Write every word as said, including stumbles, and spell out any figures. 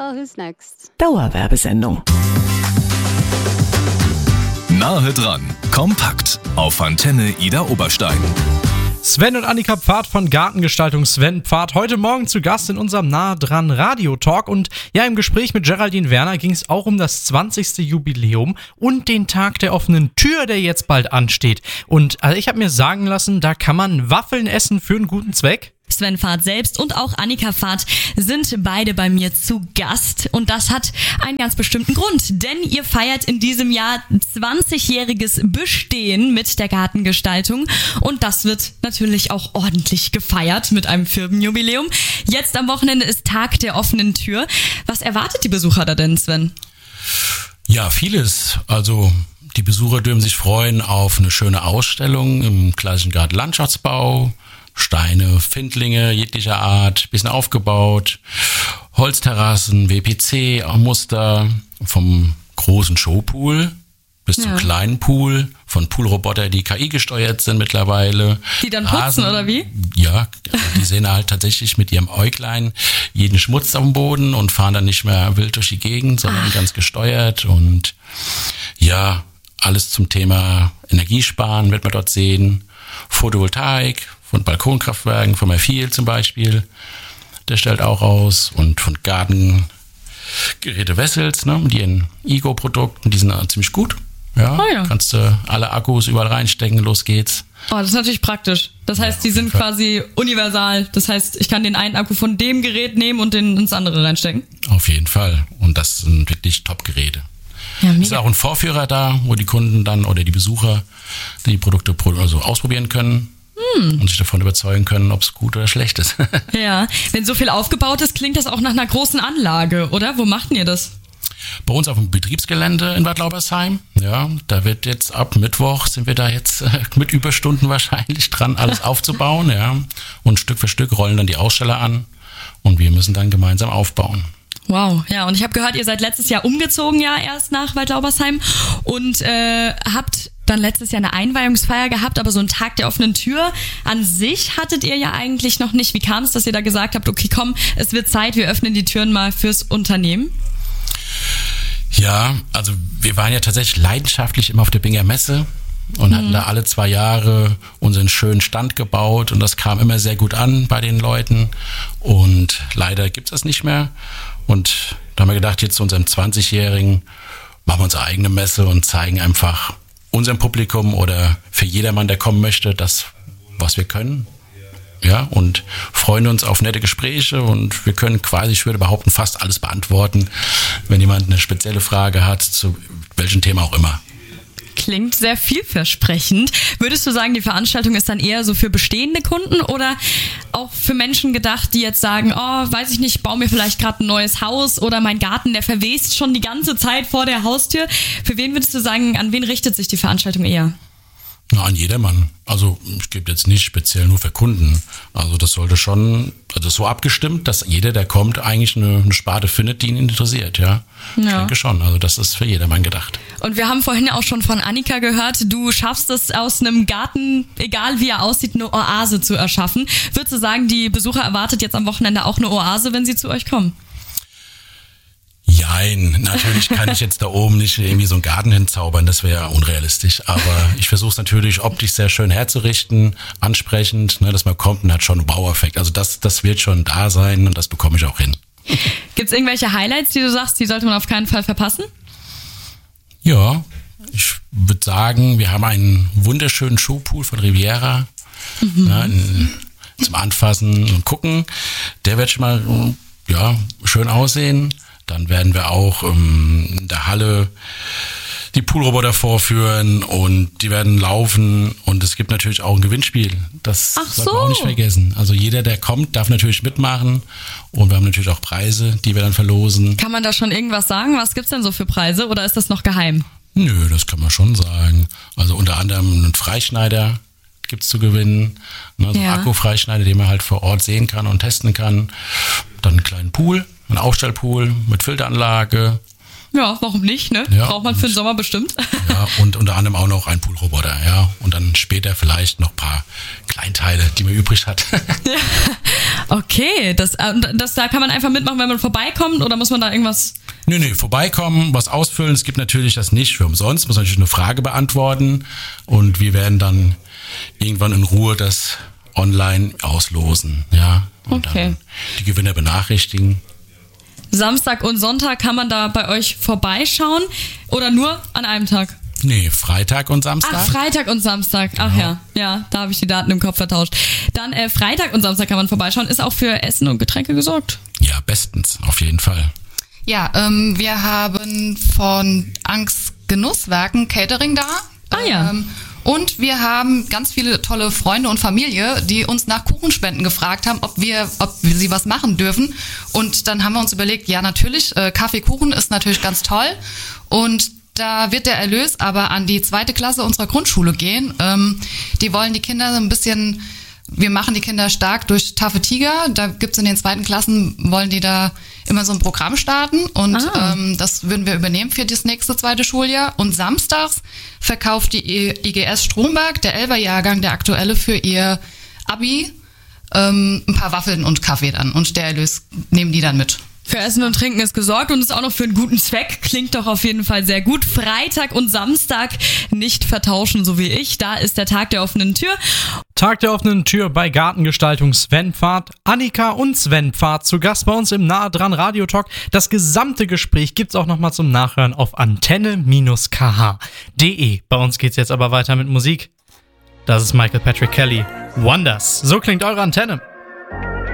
Well, who's next? Dauerwerbesendung. Nahe dran, kompakt auf Antenne Ida Oberstein. Sven und Annika Pfad von Gartengestaltung Sven Pfad heute Morgen zu Gast in unserem Nahe dran Radio-Talk. Und ja, im Gespräch mit Geraldine Werner ging es auch um das zwanzigste Jubiläum und den Tag der offenen Tür, der jetzt bald ansteht. Und also ich habe mir sagen lassen, da kann man Waffeln essen für einen guten Zweck. Sven Pfad selbst und auch Annika Pfad sind beide bei mir zu Gast und das hat einen ganz bestimmten Grund, denn ihr feiert in diesem Jahr zwanzigjähriges Bestehen mit der Gartengestaltung und das wird natürlich auch ordentlich gefeiert mit einem Firmenjubiläum. Jetzt am Wochenende ist Tag der offenen Tür. Was erwartet die Besucher da denn, Sven? Ja, vieles. Also die Besucher dürfen sich freuen auf eine schöne Ausstellung im klassischen Gartenlandschaftsbau. Steine, Findlinge jeglicher Art, bisschen aufgebaut, Holzterrassen, W P C-Muster, vom großen Showpool bis ja. zum kleinen Pool, von Poolroboter, die K I gesteuert sind mittlerweile. Die dann putzen, Rasen, oder wie? Ja, die sehen halt tatsächlich mit ihrem Äuglein jeden Schmutz am Boden und fahren dann nicht mehr wild durch die Gegend, sondern Ach. ganz gesteuert und ja, alles zum Thema Energiesparen wird man dort sehen, Photovoltaik, von Balkonkraftwerken, von Merfiel zum Beispiel, der stellt auch aus und von Gartengeräte Wessels, ne, mit ihren Ego-Produkten, die sind ziemlich gut. Ja, oh ja. Kannst du alle Akkus überall reinstecken, los geht's. Oh, das ist natürlich praktisch. Das heißt, ja, die sind quasi universal. Das heißt, ich kann den einen Akku von dem Gerät nehmen und den ins andere reinstecken. Auf jeden Fall. Und das sind wirklich Top-Geräte. Ja, es ist auch ein Vorführer da, wo die Kunden dann oder die Besucher die Produkte also ausprobieren können. Hm. Und sich davon überzeugen können, ob es gut oder schlecht ist. Ja, wenn so viel aufgebaut ist, klingt das auch nach einer großen Anlage, oder? Wo macht ihr das? Bei uns auf dem Betriebsgelände in Bad Laubersheim. Ja, da wird jetzt ab Mittwoch sind wir da jetzt äh, mit Überstunden wahrscheinlich dran, alles aufzubauen. Ja, und Stück für Stück rollen dann die Aussteller an und wir müssen dann gemeinsam aufbauen. Wow, ja, und ich habe gehört, ihr seid letztes Jahr umgezogen, ja, erst nach Bad Laubersheim und äh, habt dann letztes Jahr eine Einweihungsfeier gehabt, aber so einen Tag der offenen Tür an sich hattet ihr ja eigentlich noch nicht. Wie kam es, dass ihr da gesagt habt, okay, komm, es wird Zeit, wir öffnen die Türen mal fürs Unternehmen? Ja, also wir waren ja tatsächlich leidenschaftlich immer auf der Binger Messe und mhm. hatten da alle zwei Jahre unseren schönen Stand gebaut und das kam immer sehr gut an bei den Leuten und leider gibt's das nicht mehr und da haben wir gedacht, jetzt zu unserem zwanzigjährigen machen wir unsere eigene Messe und zeigen einfach unserem Publikum oder für jedermann, der kommen möchte, das, was wir können. Ja, und freuen uns auf nette Gespräche und wir können quasi, ich würde behaupten, fast alles beantworten, wenn jemand eine spezielle Frage hat, zu welchem Thema auch immer. Klingt sehr vielversprechend. Würdest du sagen, die Veranstaltung ist dann eher so für bestehende Kunden oder auch für Menschen gedacht, die jetzt sagen, oh, weiß ich nicht, ich baue mir vielleicht gerade ein neues Haus oder mein Garten, der verwest schon die ganze Zeit vor der Haustür. Für wen würdest du sagen, an wen richtet sich die Veranstaltung eher? Na, an jedermann. Also es gibt jetzt nicht speziell nur für Kunden. Also das sollte schon, also so abgestimmt, dass jeder, der kommt, eigentlich eine, eine Sparte findet, die ihn interessiert, ja. ja. Ich denke schon. Also das ist für jedermann gedacht. Und wir haben vorhin auch schon von Annika gehört, du schaffst es aus einem Garten, egal wie er aussieht, eine Oase zu erschaffen. Würdest du sagen, die Besucher erwartet jetzt am Wochenende auch eine Oase, wenn sie zu euch kommen? Jein, natürlich kann ich jetzt da oben nicht irgendwie so einen Garten hinzaubern, das wäre ja unrealistisch, aber ich versuche es natürlich optisch sehr schön herzurichten, ansprechend, ne, dass man kommt und hat schon einen Wow-Effekt, also das, das wird schon da sein und das bekomme ich auch hin. Gibt es irgendwelche Highlights, die du sagst, die sollte man auf keinen Fall verpassen? Ja, ich würde sagen, wir haben einen wunderschönen Showpool von Riviera, mhm. ne, in, zum Anfassen und Gucken, der wird schon mal ja, schön aussehen. Dann werden wir auch ähm, in der Halle die Poolroboter vorführen und die werden laufen und es gibt natürlich auch ein Gewinnspiel. Das Ach sollte so. man auch nicht vergessen. Also jeder, der kommt, darf natürlich mitmachen und wir haben natürlich auch Preise, die wir dann verlosen. Kann man da schon irgendwas sagen? Was gibt's denn so für Preise oder ist das noch geheim? Nö, das kann man schon sagen. Also unter anderem einen Freischneider gibt's zu gewinnen, ne, so einen Ja. Akkufreischneider, den man halt vor Ort sehen kann und testen kann. Dann einen kleinen Pool. Ein Aufstellpool mit Filteranlage. Ja, warum nicht, ne? Ja, Braucht man für den Sommer bestimmt. Ja, und unter anderem auch noch ein Poolroboter, ja. Und dann später vielleicht noch ein paar Kleinteile, die man übrig hat. Ja. Okay, das, das, da kann man einfach mitmachen, wenn man vorbeikommt, oder muss man da irgendwas... Nö, nö, vorbeikommen, was ausfüllen. Es gibt natürlich das nicht für umsonst, muss natürlich eine Frage beantworten und wir werden dann irgendwann in Ruhe das online auslosen, ja. Und okay. Dann die Gewinner benachrichtigen. Samstag und Sonntag kann man da bei euch vorbeischauen oder nur an einem Tag? Nee, Freitag und Samstag. Ach, Freitag und Samstag. Ach Genau. ja, ja, da habe ich die Daten im Kopf vertauscht. Dann äh, Freitag und Samstag kann man vorbeischauen. Ist auch für Essen und Getränke gesorgt? Ja, bestens, auf jeden Fall. Ja, ähm, wir haben von Angst Genusswerken Catering da. Ah ja. Ähm, und wir haben ganz viele tolle Freunde und Familie, die uns nach Kuchenspenden gefragt haben, ob wir, ob wir sie was machen dürfen. Und dann haben wir uns überlegt, ja natürlich, äh, Kaffeekuchen ist natürlich ganz toll. Und da wird der Erlös aber an die zweite Klasse unserer Grundschule gehen. Ähm, die wollen die Kinder so ein bisschen, wir machen die Kinder stark durch Taffe Tiger. Da gibt's in den zweiten Klassen, wollen die da immer so ein Programm starten. Und Ah. ähm, das würden wir übernehmen für das nächste zweite Schuljahr. Und samstags verkauft die I G S Stromberg, der Elfer-Jahrgang, der aktuelle, für ihr Abi ähm, ein paar Waffeln und Kaffee dann. Und der Erlös nehmen die dann mit. Für Essen und Trinken ist gesorgt und ist auch noch für einen guten Zweck. Klingt doch auf jeden Fall sehr gut. Freitag und Samstag nicht vertauschen, so wie ich. Da ist der Tag der offenen Tür. Tag der offenen Tür bei Gartengestaltung Sven Pfad. Annika und Sven Pfad zu Gast bei uns im Nahe dran Radio Talk. Das gesamte Gespräch gibt's auch nochmal zum Nachhören auf antenne K H punkt de. Bei uns geht's jetzt aber weiter mit Musik. Das ist Michael Patrick Kelly. Wonders. So klingt eure Antenne.